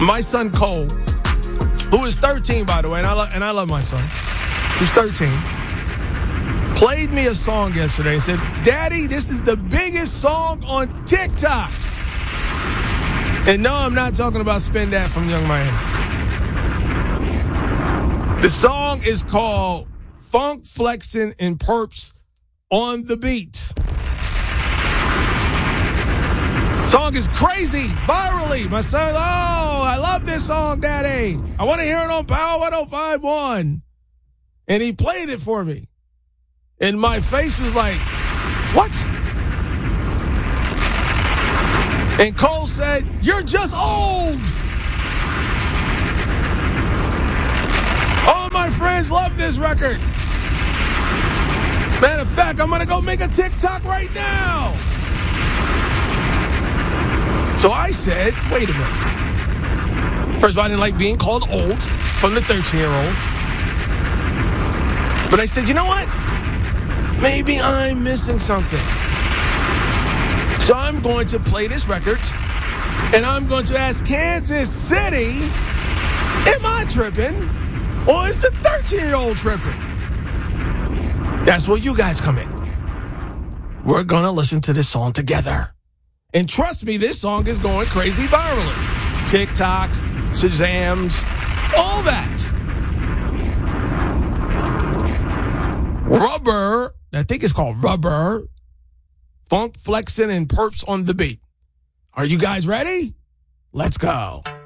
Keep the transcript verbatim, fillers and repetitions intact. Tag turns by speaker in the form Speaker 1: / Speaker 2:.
Speaker 1: My son Cole, who is thirteen, by the way, and I, lo- and I love my son, who's thirteen, played me a song yesterday and said, Daddy, this is the biggest song on TikTok. And no, I'm not talking about Spin That from Young Miami. The song is called Funk Flexin' and Perps on the Beat. Song is crazy, virally. My son, oh, I love this song, Daddy. I want to hear it on Power one oh five point one. And he played it for me. And my face was like, what? And Cole said, you're just old. All my friends love this record. Matter of fact, I'm going to go make a TikTok right now. So I said, wait a minute. First of all, I didn't like being called old from the thirteen-year-old. But I said, you know what? Maybe I'm missing something. So I'm going to play this record, and I'm going to ask Kansas City, am I tripping, or is the thirteen-year-old tripping? That's where you guys come in. We're going to listen to this song together. And trust me, this song is going crazy virally. TikTok, Shazams, all that. Rubber, I think it's called Rubber, Funk Flexin' and Perps on the Beat. Are you guys ready? Let's go.